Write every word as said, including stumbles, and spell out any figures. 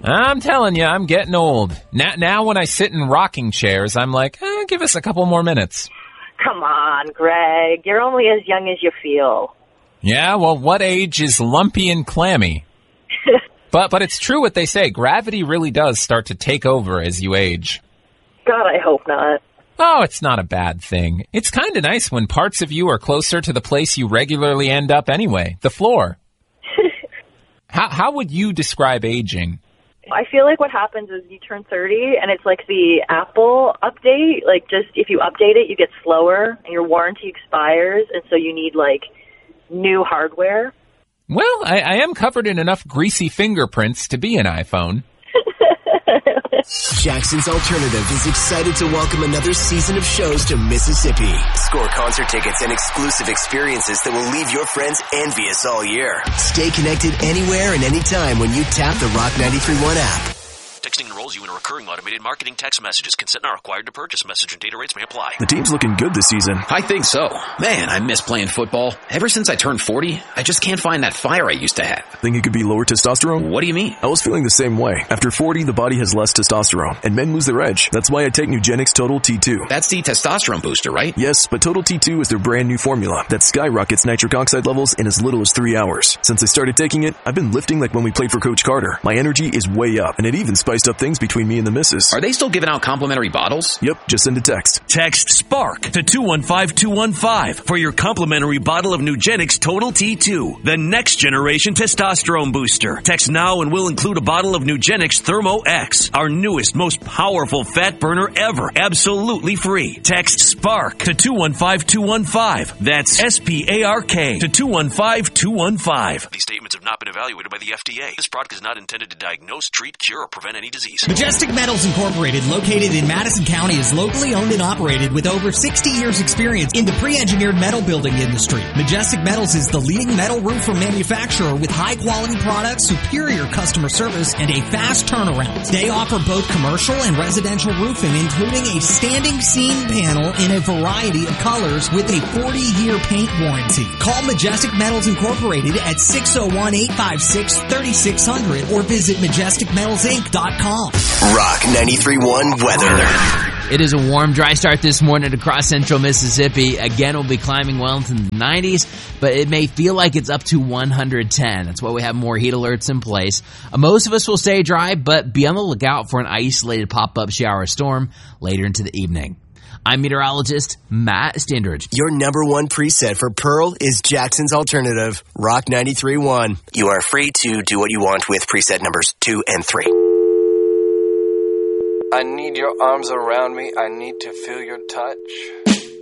I'm telling you, I'm getting old. Now, now when I sit in rocking chairs, I'm like, eh, give us a couple more minutes. Come on, Greg. You're only as young as you feel. Yeah, well, what age is lumpy and clammy? but but it's true what they say. Gravity really does start to take over as you age. God, I hope not. Oh, it's not a bad thing. It's kind of nice when parts of you are closer to the place you regularly end up anyway, the floor. how how would you describe aging? I feel like what happens is you turn thirty, and it's like the Apple update. Like, just if you update it, you get slower, and your warranty expires, and so you need, like, new hardware. Well, I, I am covered in enough greasy fingerprints to be an iPhone. Jackson's Alternative is excited to welcome another season of shows to Mississippi. Score concert tickets and exclusive experiences that will leave your friends envious all year. Stay connected anywhere and anytime when you tap the Rock ninety-three point one app. Texting enrolls you in a recurring automated marketing text messages. Consent not required to purchase. Message and data rates may apply. The team's looking good this season. I think so. Man, I miss playing football. Ever since I turned forty, I just can't find that fire I used to have. Think it could be lower testosterone? What do you mean? I was feeling the same way. After forty, the body has less testosterone, and men lose their edge. That's why I take Nugenix Total T two. That's the testosterone booster, right? Yes, but Total T two is their brand new formula that skyrockets nitric oxide levels in as little as three hours. Since I started taking it, I've been lifting like when we played for Coach Carter. My energy is way up, and it even spiced up things between me and the missus. Are they still giving out complimentary bottles? Yep, just send a text. Text SPARK to two one five two one five for your complimentary bottle of Nugenix Total T two, the next generation testosterone booster. Text now and we'll include a bottle of Nugenix Thermo X, our newest, most powerful fat burner ever, absolutely free. Text SPARK to two one five two one five. That's S P A R K to two one five two one five. These statements have not been evaluated by the F D A. This product is not intended to diagnose, treat, cure, or prevent any disease. Majestic Metals Incorporated, located in Madison County, is locally owned and operated with over sixty years experience in the pre-engineered metal building industry. Majestic Metals is the leading metal roofer manufacturer with high-quality products, superior customer service, and a fast turnaround. They offer both commercial and residential roofing, including a standing seam panel in a variety of colors with a forty-year paint warranty. Call Majestic Metals Incorporated at six oh one, eight five six, three six zero zero or visit majestic metals inc dot com. Rock ninety-three point one weather. It is a warm, dry start this morning across central Mississippi. Again, we'll be climbing well into the nineties, but it may feel like it's up to one hundred ten. That's why we have more heat alerts in place. Uh, most of us will stay dry, but be on the lookout for an isolated pop-up shower storm later into the evening. I'm meteorologist Matt Standridge. Your number one preset for Pearl is Jackson's Alternative, Rock ninety-three point one. You are free to do what you want with preset numbers two and three. I need your arms around me. I need to feel your touch.